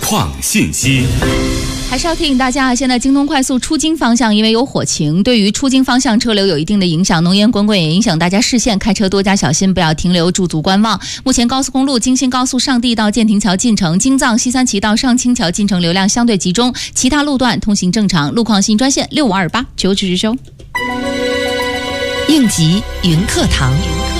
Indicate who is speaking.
Speaker 1: 况信息。
Speaker 2: 还是要提醒大家，现在京东快速出京方向因为有火情，对于出京方向车流有一定的影响，浓烟滚滚也影响大家视线，开车多加小心，不要停留驻足观望。目前高速公路京新高速上地到建亭桥进城，京藏西三旗到上清桥进城流量相对集中，其他路段通行正常。路况信息专线652895直收。
Speaker 3: 应急云课堂。